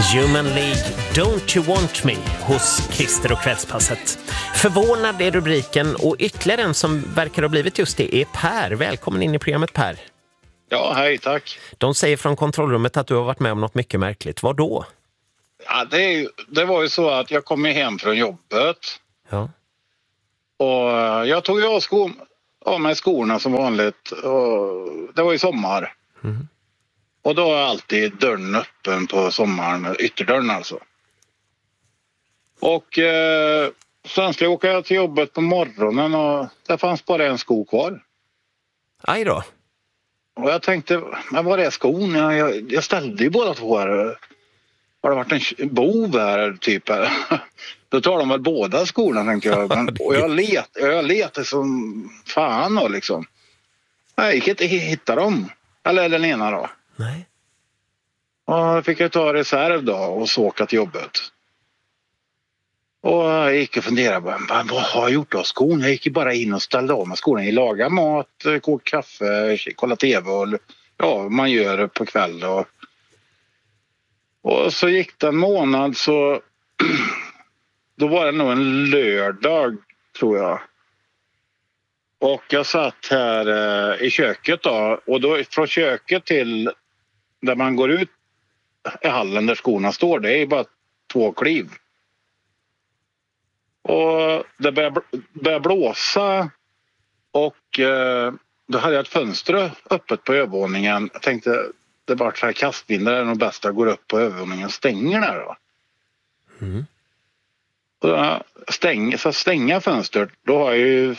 Human League, Don't You Want Me hos Christer och Kvällspasset. Förvånad är rubriken och ytterligare en som verkar ha blivit just det är Per. Välkommen in i programmet, Per. Ja, hej, tack. De säger från kontrollrummet att du har varit med om något mycket märkligt. Vad då? Ja, det var ju så att jag kom hem från jobbet. Ja. Och jag tog ju av mig skorna som vanligt. Och det var ju sommar. Mm. Och då är alltid dörren öppen på sommaren, ytterdörren alltså. Och sen skulle jag åka till jobbet på morgonen och det fanns bara en sko kvar. Aj då. Och jag tänkte, men var är skon? Jag ställde ju båda två här. Har det varit en bov här typ? Då tar de väl båda skorna, tänkte jag. Men, och jag letade som fan då liksom. Jag gick inte hitta dem. Eller den ena då. Nej. Och då fick jag ta reserv då och så åka till jobbet. Och jag gick och funderade på vad har jag gjort av skon? Jag gick ju bara in och ställde av med skorna. Jag lagar mat, koka kaffe, kolla tv och ja, man gör det på kväll. Och så gick det en månad så då var det nog en lördag tror jag. Och jag satt här i köket då. Och då från köket till där man går ut i hallen där skorna står, det är bara 2 kliv. Och det började blåsa och då hade jag ett fönster öppet på övervåningen. Jag tänkte, det var så här kastvindar, det är nog bäst att gå upp på övervåningen och stänger där då. Mm. Och stänga fönstret, då har jag ju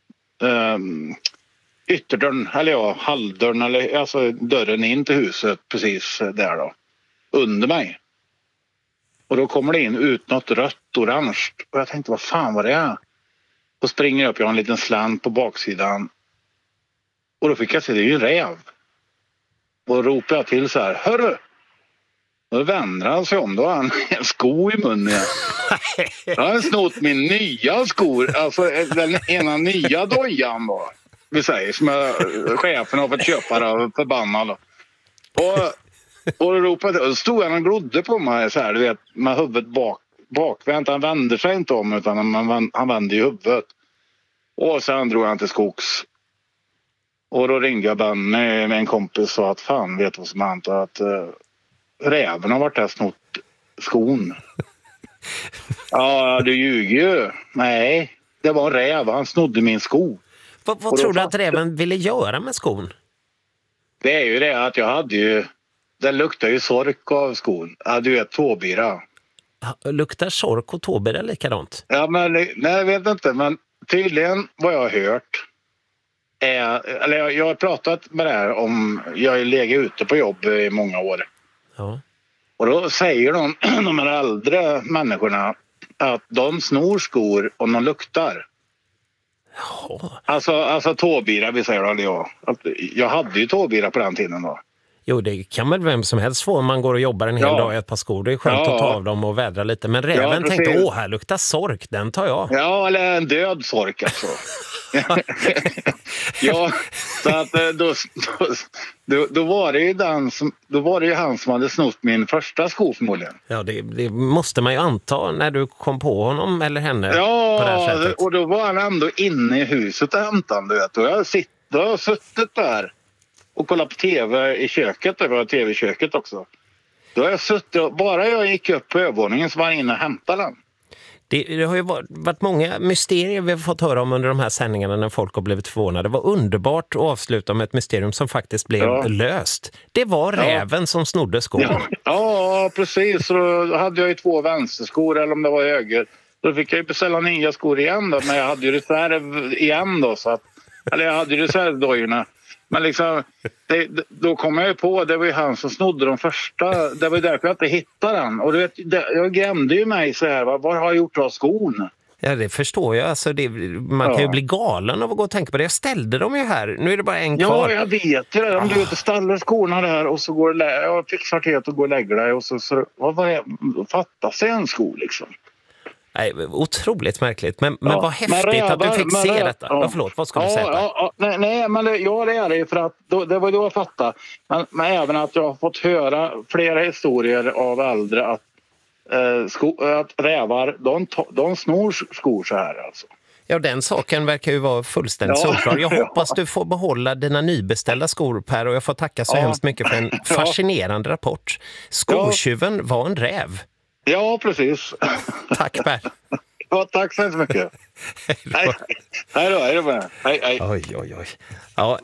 ytterdörren, eller ja, halvdörren, eller alltså dörren in till huset precis där då, under mig. Och då kommer det in ut något rött, orange. Och jag tänkte, vad fan var det är? Och springer upp, jag har en liten slant på baksidan. Och då fick jag se, det är ju en räv. Och då ropar jag till så här, hörru! Och då vänder han sig om, då har han en sko i munnen. Jag har snott min nya skor, alltså den ena nya dojan då. Vi säger, som chefen har fått köpa det, förbannad. Och då ropade jag, och stod han och glodde på mig så här, du vet, med huvudet bakvänt. Han vänder sig inte om, utan han vänder ju huvudet. Och sen drog han till skogs. Och då ringde jag Benny med en kompis och sa att fan, vet vad som har hänt, att räven har varit där och snott skon. Ja, du ljuger ju. Nej, det var en räv, han snodde min sko. Vad tror du att räven ville göra med skon? Det är ju det att jag hade ju, det luktar ju sork av skon. Ja, du vet, tåbira. Luktar sork och tåbira likadant? Ja, men nej, jag vet inte, men tydligen vad jag har hört eller jag har pratat med det här om, jag har legat ute på jobb i många år. Ja. Och då säger de här äldre människorna att de snor skor om de luktar. Ja. Alltså tåbira, vi säger det, ja. Jag hade ju tåbira på den tiden då. Jo, det kan väl vem som helst få om man går och jobbar en hel dag i ett par skor. Det är skönt att ta av dem och vädra lite. Men räven tänkte, här luktar sork, den tar jag. Ja, eller en död sork alltså. Ja, så att då var det ju han som hade snott min första sko förmodligen. Ja, det måste man ju anta när du kom på honom eller henne på det här sättet. Ja, och då var han ändå inne i huset och hämtade, du vet. Och jag har suttit där och kollat på tv i köket. Det var tv i köket också. Då har jag suttit, bara jag gick upp på övervåningen så var han inne och hämtade den. Det har ju varit många mysterier vi har fått höra om under de här sändningarna när folk har blivit förvånade. Det var underbart att avsluta med ett mysterium som faktiskt blev löst. Det var räven som snodde skor. Ja, precis. Så då hade jag ju 2 vänsterskor, eller om det var höger. Då fick jag ju beställa nya skor igen då, men jag hade ju reserv igen då. Eller jag hade ju reservdojorna. Men liksom, då kom jag ju på, det var ju han som snodde de första. Det var ju därför jag inte hittade den. Och du vet, jag grämde ju mig så här, vad har jag gjort av skon? Ja, det förstår jag. Alltså, man kan ju bli galen av att gå och tänka på det. Jag ställde dem ju här. Nu är det bara en kvar. Ja, jag vet det. Om du inte ställer skorna där och så går jag fixar till att gå och lägga dig. Och så vad var det? Fattas en sko liksom. Nej, otroligt märkligt. Men vad häftigt att du fick se detta. Ja. Förlåt, vad ska du säga? Nej, men det är det för att det var då jag fattade. Men även att jag har fått höra flera historier av äldre att att rävar, de snor skor så här alltså. Ja, den saken verkar ju vara fullständigt solklar. Jag hoppas du får behålla dina nybeställda skor, Per, och jag får tacka så hemskt mycket för en fascinerande rapport. Skotjuven var en räv. Ja, precis. Tack, Per. Ja, tack så hemskt mycket. Hej då. Hej. Oj. Ja,